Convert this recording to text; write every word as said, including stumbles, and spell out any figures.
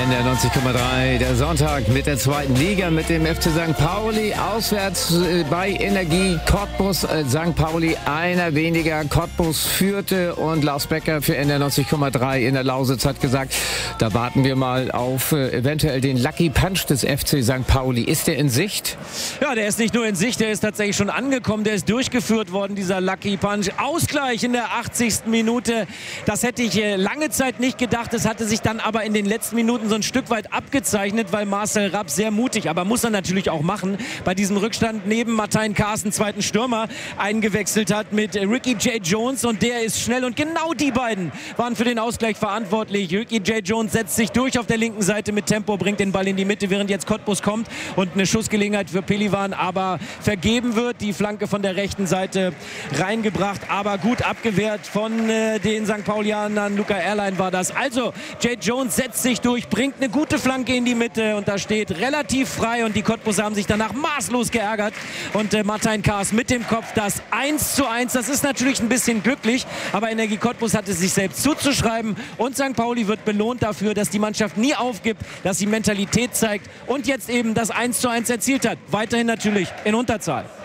N R neunzig Komma drei, der Sonntag mit der zweiten Liga, mit dem F C Sankt Pauli. Auswärts bei Energie Cottbus. Sankt Pauli einer weniger. Cottbus führte und Lars Becker für N R neunzig Komma drei in der Lausitz hat gesagt, da warten wir mal auf eventuell den Lucky Punch des F C Sankt Pauli. Ist der in Sicht? Ja, der ist nicht nur in Sicht, der ist tatsächlich schon angekommen. Der ist durchgeführt worden, dieser Lucky Punch. Ausgleich in der achtzigsten Minute. Das hätte ich lange Zeit nicht gedacht. Das hatte sich dann aber in den letzten Minuten so ein Stück weit abgezeichnet, weil Marcel Rapp sehr mutig, aber muss er natürlich auch machen, bei diesem Rückstand neben Martijn Kaas einen zweiten Stürmer eingewechselt hat mit Ricky J. Jones, und der ist schnell, und genau die beiden waren für den Ausgleich verantwortlich. Ricky J. Jones setzt sich durch auf der linken Seite mit Tempo, bringt den Ball in die Mitte, während jetzt Cottbus kommt und eine Schussgelegenheit für Pelivan aber vergeben wird. Die Flanke von der rechten Seite reingebracht, aber gut abgewehrt von äh, den Sankt Paulianern. Luca Erlein war das. Also J. Jones setzt sich durch, bringt eine gute Flanke in die Mitte, und da steht relativ frei, und die Cottbusser haben sich danach maßlos geärgert, und äh, Martijn Kaas mit dem Kopf das eins zu eins. Das ist natürlich ein bisschen glücklich, aber Energie Cottbus hat es sich selbst zuzuschreiben, und Sankt Pauli wird belohnt dafür, dass die Mannschaft nie aufgibt, dass sie Mentalität zeigt und jetzt eben das eins zu eins erzielt hat. Weiterhin natürlich in Unterzahl.